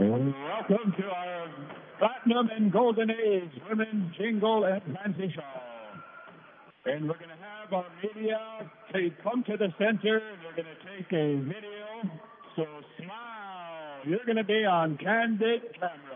Welcome to our Platinum and Golden Age Women Jingle and Fancy Show. And we're going to have our media come to the center. We're going to take a video. So smile. You're going to be on candid camera.